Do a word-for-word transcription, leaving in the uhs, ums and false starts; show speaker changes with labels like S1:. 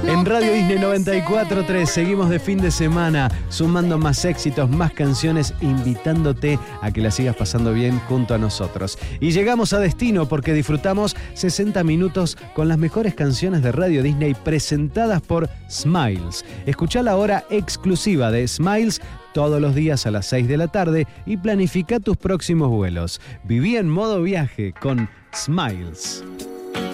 S1: En Radio Disney noventa y cuatro punto tres seguimos de fin de semana, sumando más éxitos, más canciones, invitándote a que la sigas pasando bien junto a nosotros. Y llegamos a destino porque disfrutamos sesenta minutos con las mejores canciones de Radio Disney presentadas por Smiles. Escuchá la hora exclusiva de Smiles todos los días a las seis de la tarde y planifica tus próximos vuelos. Viví en modo viaje con Smiles.